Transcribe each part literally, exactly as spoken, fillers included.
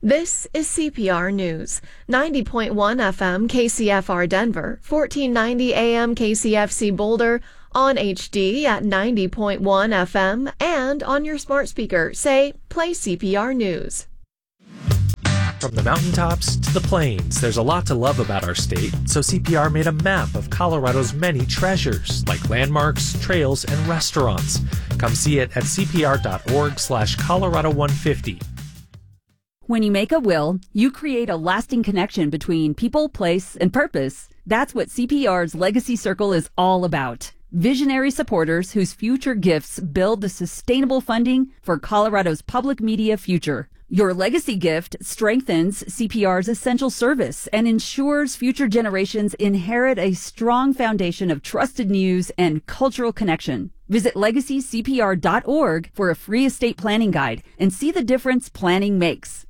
This is C P R News, ninety point one F M K C F R Denver, fourteen ninety A M K C F C Boulder, on H D at ninety point one F M, and on your smart speaker, say, play C P R News. From the mountaintops to the plains, there's a lot to love about our state, so C P R made a map of Colorado's many treasures, like landmarks, trails, and restaurants. Come see it at cpr.org slash Colorado 150. When you make a will, you create a lasting connection between people, place, and purpose. That's what C P R's Legacy Circle is all about. Visionary supporters whose future gifts build the sustainable funding for Colorado's public media future. Your legacy gift strengthens C P R's essential service and ensures future generations inherit a strong foundation of trusted news and cultural connection. Visit legacy c p r dot org for a free estate planning guide and see the difference planning makes.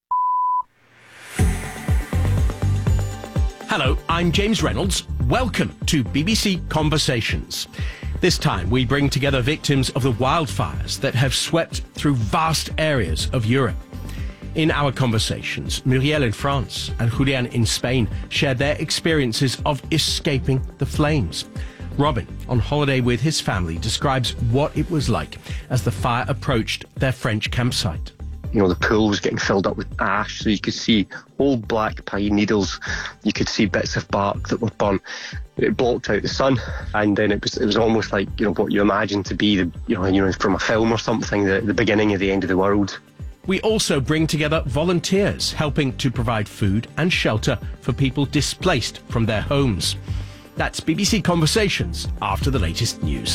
Hello, I'm James Reynolds. Welcome to B B C Conversations. This time we bring together victims of the wildfires that have swept through vast areas of Europe. In our conversations, Muriel in France and Julian in Spain share their experiences of escaping the flames. Robin, on holiday with his family, describes what it was like as the fire approached their French campsite. You know, the pool was getting filled up with ash, so you could see old black pine needles. You could see bits of bark that were burnt. It blocked out the sun, and then it was it was almost like, you know, what you imagine to be the you know you know from a film or something, the, the beginning of the end of the world. We also bring together volunteers helping to provide food and shelter for people displaced from their homes. That's B B C Conversations after the latest news.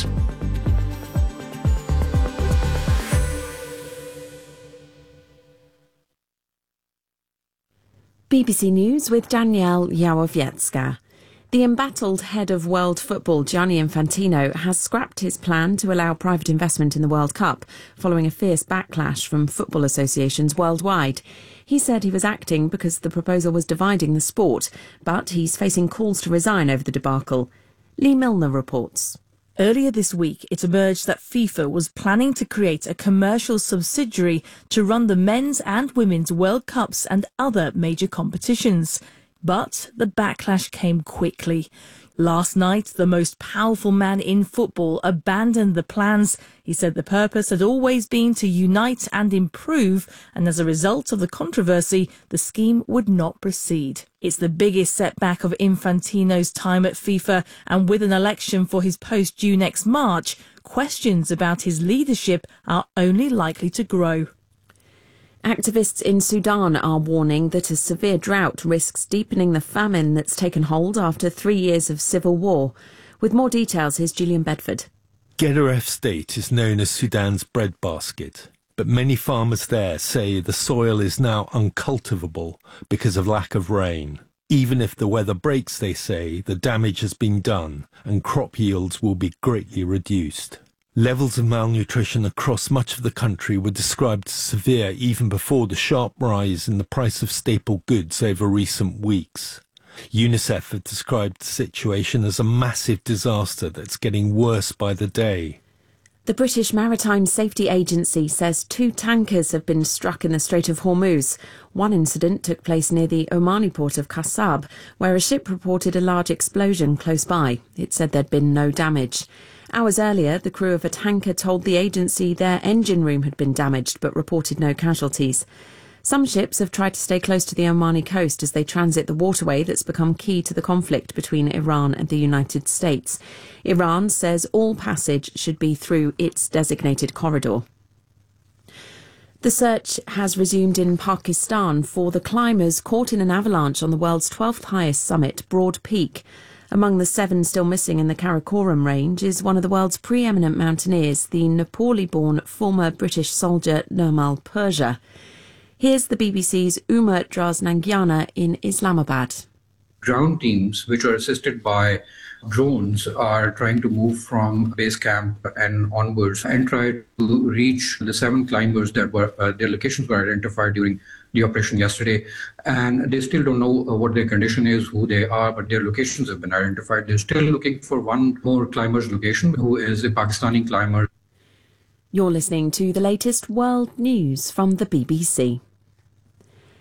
B B C News with Danielle Yałowiecka. The embattled head of world football, Gianni Infantino, has scrapped his plan to allow private investment in the World Cup, following a fierce backlash from football associations worldwide. He said he was acting because the proposal was dividing the sport, but he's facing calls to resign over the debacle. Lee Milner reports. Earlier this week, it emerged that FIFA was planning to create a commercial subsidiary to run the men's and women's World Cups and other major competitions. But the backlash came quickly. Last night, the most powerful man in football abandoned the plans. He said the purpose had always been to unite and improve, and as a result of the controversy, the scheme would not proceed. It's the biggest setback of Infantino's time at FIFA, and with an election for his post due next March, questions about his leadership are only likely to grow. Activists in Sudan are warning that a severe drought risks deepening the famine that's taken hold after three years of civil war. With more details, here's Julian Bedford. Gedaref State is known as Sudan's breadbasket, but many farmers there say the soil is now uncultivable because of lack of rain. Even if the weather breaks, they say, the damage has been done and crop yields will be greatly reduced. Levels of malnutrition across much of the country were described as severe even before the sharp rise in the price of staple goods over recent weeks. UNICEF had described the situation as a massive disaster that's getting worse by the day. The British Maritime Safety Agency says two tankers have been struck in the Strait of Hormuz. One incident took place near the Omani port of Kasab, where a ship reported a large explosion close by. It said there'd been no damage. Hours earlier, the crew of a tanker told the agency their engine room had been damaged but reported no casualties. Some ships have tried to stay close to the Omani coast as they transit the waterway that's become key to the conflict between Iran and the United States. Iran says all passage should be through its designated corridor. The search has resumed in Pakistan for the climbers caught in an avalanche on the world's twelfth highest summit, Broad Peak. Among the seven still missing in the Karakoram range is one of the world's preeminent mountaineers, the Nepali-born former British soldier Nirmal Purja. Here's the B B C's Umar Draznangiana in Islamabad. Ground teams, which are assisted by drones, are trying to move from base camp and onwards and try to reach the seven climbers that were, uh, their locations were identified during the operation yesterday. And they still don't know uh, what their condition is, who they are, but their locations have been identified. They're still looking for one more climber's location, who is a Pakistani climber. You're listening to the latest world news from the B B C.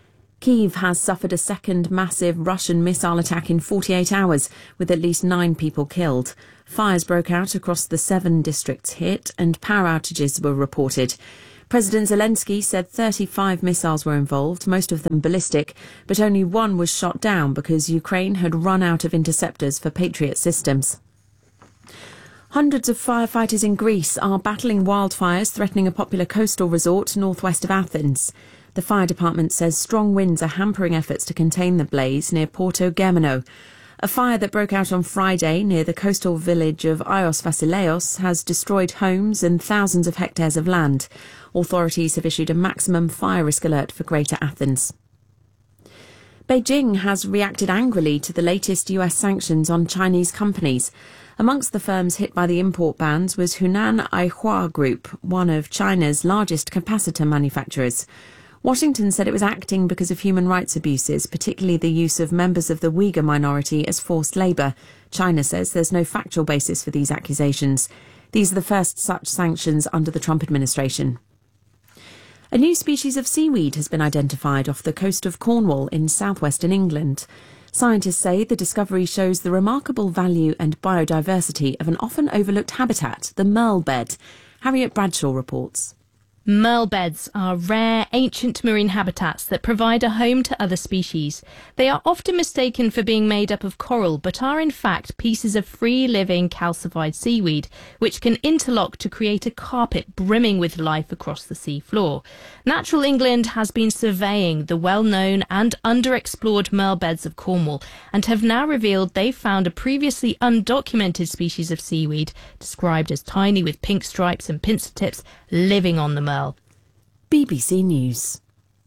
Kyiv has suffered a second massive Russian missile attack in forty-eight hours, with at least nine people killed. Fires broke out across the seven districts hit, and power outages were reported. President Zelensky said thirty-five missiles were involved, most of them ballistic, but only one was shot down because Ukraine had run out of interceptors for Patriot systems. Hundreds of firefighters in Greece are battling wildfires threatening a popular coastal resort northwest of Athens. The fire department says strong winds are hampering efforts to contain the blaze near Porto Gemino. A fire that broke out on Friday near the coastal village of Ios Vasileios has destroyed homes and thousands of hectares of land. Authorities have issued a maximum fire risk alert for Greater Athens. Beijing has reacted angrily to the latest U S sanctions on Chinese companies. Amongst the firms hit by the import bans was Hunan Aihua Group, one of China's largest capacitor manufacturers. Washington said it was acting because of human rights abuses, particularly the use of members of the Uyghur minority as forced labour. China says there's no factual basis for these accusations. These are the first such sanctions under the Trump administration. A new species of seaweed has been identified off the coast of Cornwall in southwestern England. Scientists say the discovery shows the remarkable value and biodiversity of an often overlooked habitat, the merle bed. Harriet Bradshaw reports. Merle beds are rare, ancient marine habitats that provide a home to other species. They are often mistaken for being made up of coral, but are in fact pieces of free-living calcified seaweed, which can interlock to create a carpet brimming with life across the sea floor. Natural England has been surveying the well-known and underexplored merle beds of Cornwall and have now revealed they've found a previously undocumented species of seaweed, described as tiny with pink stripes and pincer tips, living on the merle. B B C News.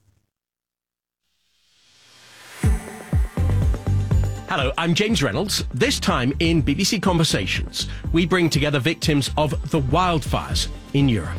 Hello, I'm James Reynolds. This time in B B C Conversations, we bring together victims of the wildfires in Europe.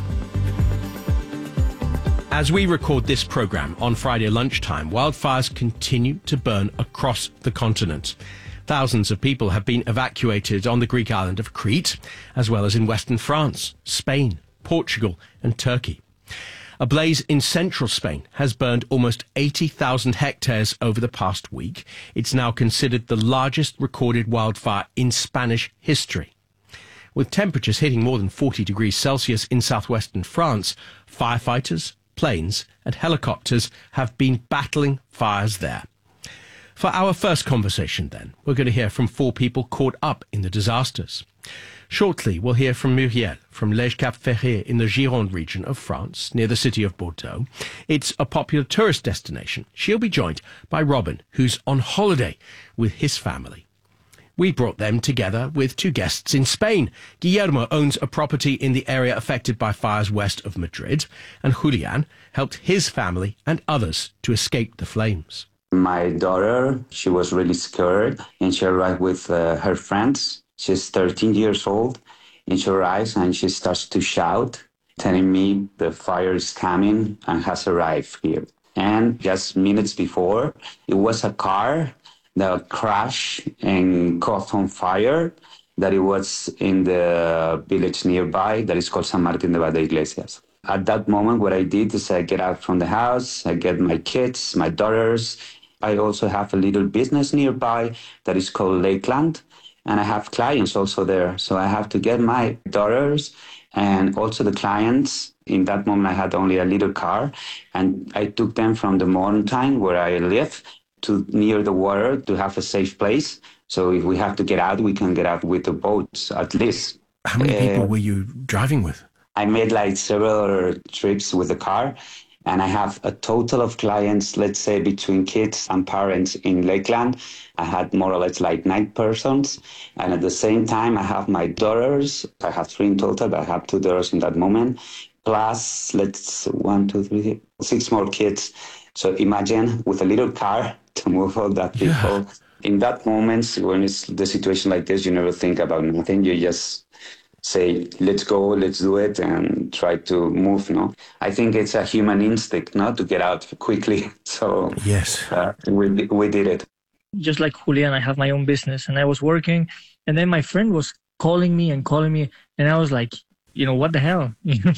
As we record this programme on Friday lunchtime, wildfires continue to burn across the continent. Thousands of people have been evacuated on the Greek island of Crete, as well as in western France, Spain, Portugal and Turkey. A blaze in central Spain has burned almost eighty thousand hectares over the past week. It's now considered the largest recorded wildfire in Spanish history. With temperatures hitting more than forty degrees Celsius in southwestern France, firefighters, planes and helicopters have been battling fires there. For our first conversation then, we're going to hear from four people caught up in the disasters. Shortly, we'll hear from Muriel from Les Cap Ferré in the Gironde region of France, near the city of Bordeaux. It's a popular tourist destination. She'll be joined by Robin, who's on holiday with his family. We brought them together with two guests in Spain. Guillermo owns a property in the area affected by fires west of Madrid, and Julian helped his family and others to escape the flames. My daughter, she was really scared, and she arrived with uh, her friends. She's thirteen years old, and she arrives and she starts to shout, telling me the fire is coming and has arrived here. And just minutes before, it was a car that crashed and caught on fire, that it was in the village nearby that is called San Martín de Valdeiglesias. At that moment, what I did is I get out from the house, I get my kids, my daughters. I also have a little business nearby that is called Lakeland. And I have clients also there. So I have to get my daughters and also the clients. In that moment, I had only a little car. And I took them from the mountain where I live to near the water to have a safe place. So if we have to get out, we can get out with the boats at least. How many uh, people were you driving with? I made like several trips with the car. And I have a total of clients, let's say between kids and parents in Lakeland. I had more or less like nine persons. And at the same time, I have my daughters. I have three in total, but I have two daughters in that moment. Plus, let's one, two, three, six more kids. So imagine with a little car to move all that people. Yeah. In that moment, when it's the situation like this, you never think about nothing. You just say, let's go, let's do it, and try to move, no? I think it's a human instinct, no, to get out quickly. So yes, uh, we we did it. Just like Julian, I have my own business, and I was working, and then my friend was calling me and calling me, and I was like, you know, what the hell?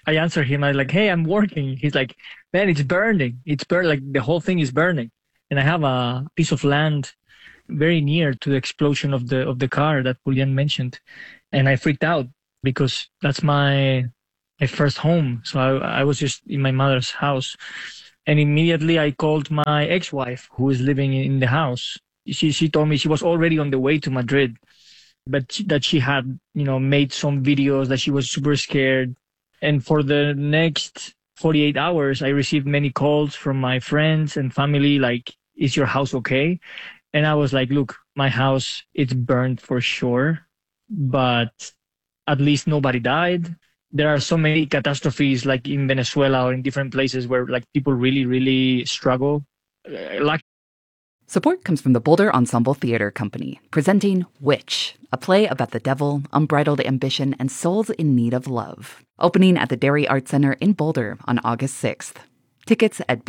I answer him, I'm like, hey, I'm working. He's like, man, it's burning. It's burning. Like the whole thing is burning. And I have a piece of land very near to the explosion of the of the car that Julian mentioned. And I freaked out because that's my my first home. So I, I was just in my mother's house. And immediately I called my ex-wife who is living in the house. She she told me she was already on the way to Madrid, but she, that she had, you know, made some videos, that she was super scared. And for the next forty-eight hours, I received many calls from my friends and family, like, is your house okay? And I was like, look, my house, it's burned for sure, but at least nobody died. There are so many catastrophes, like in Venezuela or in different places where like people really, really struggle. Like Support comes from the Boulder Ensemble Theater Company, presenting Witch, a play about the devil, unbridled ambition, and souls in need of love. Opening at the Dairy Arts Center in Boulder on August sixth. Tickets at